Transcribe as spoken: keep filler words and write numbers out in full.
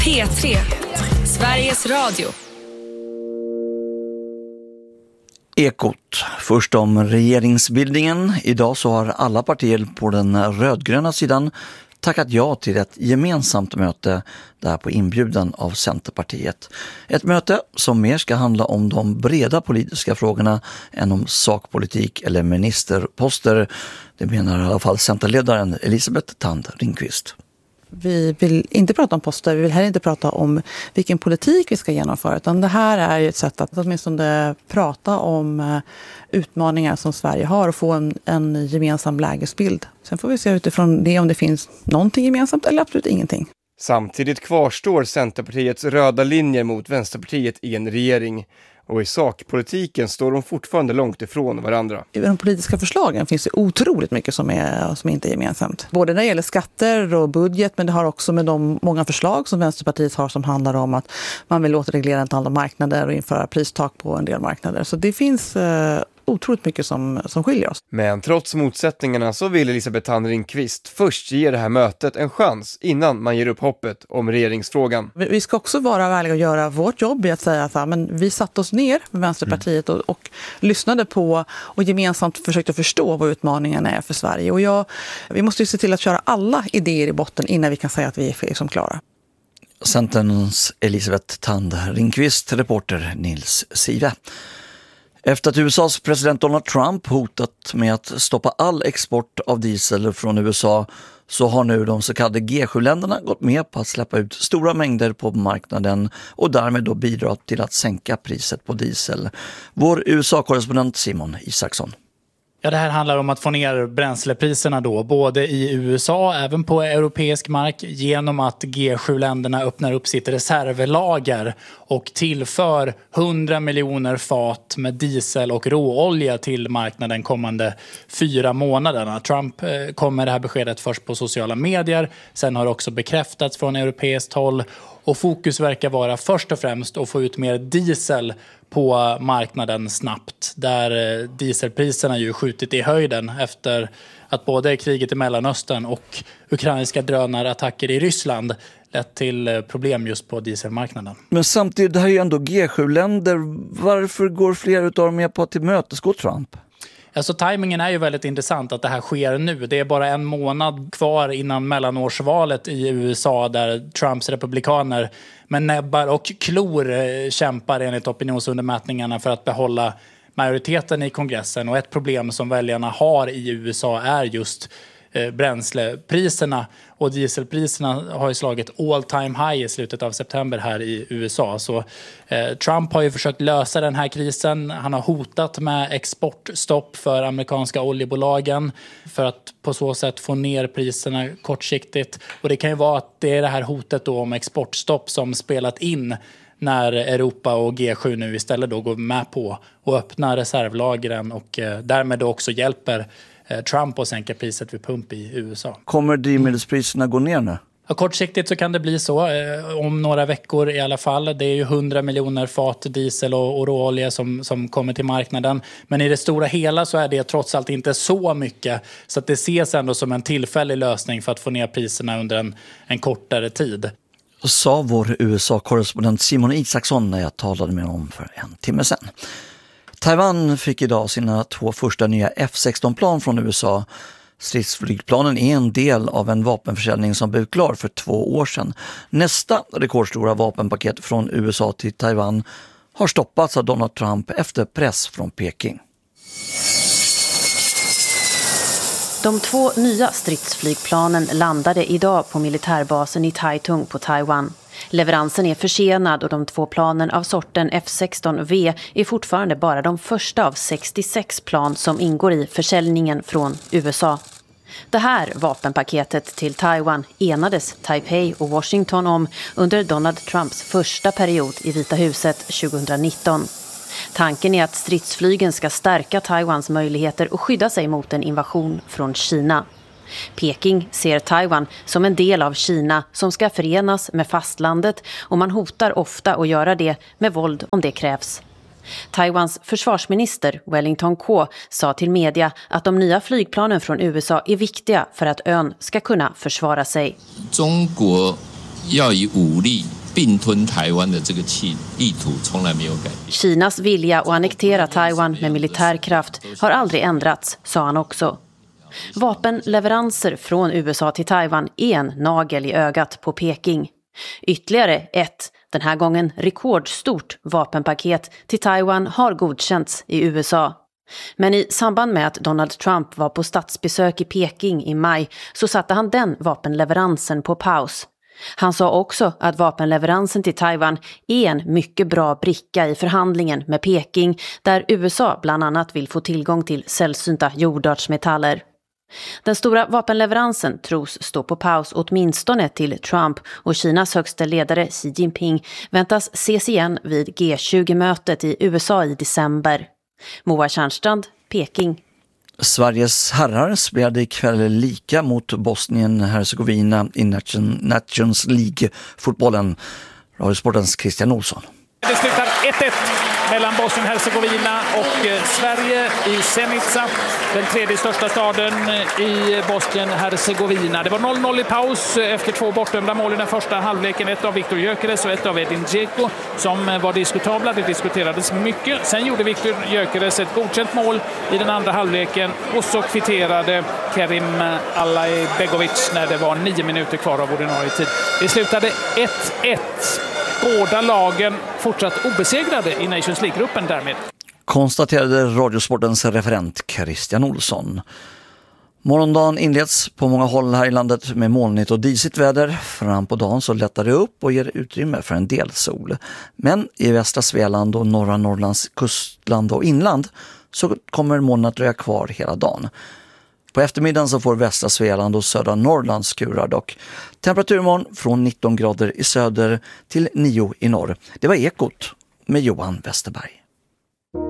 P tre, Sveriges Radio. Ekot. Först om regeringsbildningen. Idag så har alla partier på den rödgröna sidan tackat ja till ett gemensamt möte där på inbjudan av Centerpartiet. Ett möte som mer ska handla om de breda politiska frågorna än om sakpolitik eller ministerposter. Det menar i alla fall Centerledaren Elisabeth Thand Ringqvist. Vi vill inte prata om poster, vi vill heller inte prata om vilken politik vi ska genomföra, utan det här är ett sätt att åtminstone prata om utmaningar som Sverige har och få en, en gemensam lägesbild. Sen får vi se utifrån det om det finns någonting gemensamt eller absolut ingenting. Samtidigt kvarstår Centerpartiets röda linjer mot Vänsterpartiet i en regering. Och i sakpolitiken står de fortfarande långt ifrån varandra. I de politiska förslagen finns det otroligt mycket som, är, som inte är gemensamt. Både när det gäller skatter och budget, men det har också med de många förslag som Vänsterpartiet har som handlar om att man vill återreglera ett antal marknader och införa pristak på en del marknader. Så det finns eh, otroligt mycket som, som skiljer oss. Men trots motsättningarna så vill Elisabeth Thand Ringqvist först ge det här mötet en chans innan man ger upp hoppet om regeringsfrågan. Vi ska också vara ärliga och göra vårt jobb i att säga att men vi satte oss ner med Vänsterpartiet och, och lyssnade på och gemensamt försökte förstå vad utmaningen är för Sverige. Och jag, vi måste ju se till att köra alla idéer i botten innan vi kan säga att vi är liksom klara. Centerns Elisabeth Thand Ringqvist, reporter Nils Sive. Efter att U S A:s president Donald Trump hotat med att stoppa all export av diesel från U S A så har nu de så kallade G sju-länderna gått med på att släppa ut stora mängder på marknaden och därmed då bidra till att sänka priset på diesel. Vår U S A-korrespondent Simon Isaksson. Ja, det här handlar om att få ner bränslepriserna då, både i U S A, även på europeisk mark, genom att G sju-länderna öppnar upp sitt reservlager och tillför hundra miljoner fat med diesel och råolja till marknaden kommande fyra månaderna. Trump kom med det här beskedet först på sociala medier, sen har det också bekräftats från europeiskt håll. Och fokus verkar vara först och främst att få ut mer diesel på marknaden snabbt. Där dieselpriserna ju skjutit i höjden efter att både kriget i Mellanöstern och ukrainska drönarattacker i Ryssland lett till problem just på dieselmarknaden. Men samtidigt, det här är ju ändå G sju-länder. Varför går fler av dem med på att tillmötesgå Trump? Alltså tajmingen är ju väldigt intressant att det här sker nu. Det är bara en månad kvar innan mellanårsvalet i U S A där Trumps republikaner med näbbar och klor kämpar enligt opinionsundermätningarna för att behålla majoriteten i kongressen. Och ett problem som väljarna har i U S A är just eh, bränslepriserna. Och dieselpriserna har ju slagit all time high i slutet av september här i U S A. Så eh, Trump har ju försökt lösa den här krisen. Han har hotat med exportstopp för amerikanska oljebolagen för att på så sätt få ner priserna kortsiktigt. Och det kan ju vara att det är det här hotet då om exportstopp som spelat in när Europa och G sju nu istället då går med på och öppnar reservlagren och eh, därmed då också hjälper Trump och sänka priset vid pump i U S A. Kommer drivmedelspriserna gå ner nu? Ja, kortsiktigt så kan det bli så. Eh, om några veckor i alla fall. Det är ju hundra miljoner fat diesel och, och råolja som, som kommer till marknaden. Men i det stora hela så är det trots allt inte så mycket. Så att det ses ändå som en tillfällig lösning för att få ner priserna under en, en kortare tid. Sa vår U S A-korrespondent Simon Isaksson när jag talade med honom för en timme sedan. Taiwan fick idag sina två första nya F sexton-plan från U S A. Stridsflygplanen är en del av en vapenförsäljning som blev klar för två år sedan. Nästa rekordstora vapenpaket från U S A till Taiwan har stoppats av Donald Trump efter press från Peking. De två nya stridsflygplanen landade idag på militärbasen i Taitung på Taiwan. Leveransen är försenad och de två planen av sorten F sexton V är fortfarande bara de första av sextiosex plan som ingår i försäljningen från U S A. Det här vapenpaketet till Taiwan enades Taipei och Washington om under Donald Trumps första period i Vita huset tjugonitton. Tanken är att stridsflygen ska stärka Taiwans möjligheter att skydda sig mot en invasion från Kina. Peking ser Taiwan som en del av Kina som ska förenas med fastlandet och man hotar ofta att göra det med våld om det krävs. Taiwans försvarsminister Wellington Kwo sa till media att de nya flygplanen från U S A är viktiga för att ön ska kunna försvara sig. 要以武力并吞台湾的这个气意图从来没有改变。 Kinas vilja att annektera Taiwan med militär kraft har aldrig ändrats, sa han också. Vapenleveranser från U S A till Taiwan är en nagel i ögat på Peking. Ytterligare ett, den här gången rekordstort vapenpaket till Taiwan har godkänts i U S A. Men i samband med att Donald Trump var på statsbesök i Peking i maj så satte han den vapenleveransen på paus. Han sa också att vapenleveransen till Taiwan är en mycket bra bricka i förhandlingen med Peking där U S A bland annat vill få tillgång till sällsynta jordartsmetaller. Den stora vapenleveransen tros stå på paus åtminstone till Trump och Kinas högsta ledare Xi Jinping väntas ses igen vid G tjugo-mötet i U S A i december. Moa Tjärnstrand, Peking. Sveriges herrar spelade ikväll lika mot Bosnien-Hercegovina i Nations League-fotbollen. Radiosportens Christian Olsson. Det slutar ett ett mellan Bosnien-Hercegovina och Sverige i Zenica, den tredje största staden i Bosnien-Hercegovina. Det var noll noll i paus efter två bortdömda mål i den första halvleken. Ett av Viktor Gyökeres och ett av Edin Dzeko som var diskutabla. Det diskuterades mycket. Sen gjorde Viktor Gyökeres ett godkänt mål i den andra halvleken och så kvitterade Kerim Alaibegovic när det var nio minuter kvar av ordinarie tid. Det slutade ett ett. Båda lagen fortsatt obesegrade i Nations League-gruppen därmed. Konstaterade Radiosportens referent Christian Olsson. Morgondagen inleds på många håll här i landet med molnigt och disigt väder. Fram på dagen så lättar det upp och ger utrymme för en del sol. Men i västra Svealand och norra Norrlands kustland och inland så kommer molnen att dröja kvar hela dagen. På eftermiddagen så får västra Svealand och södra Norrland skurar dock. Temperaturmorgon från nitton grader i söder till nio i norr. Det var Ekot med Johan Westerberg.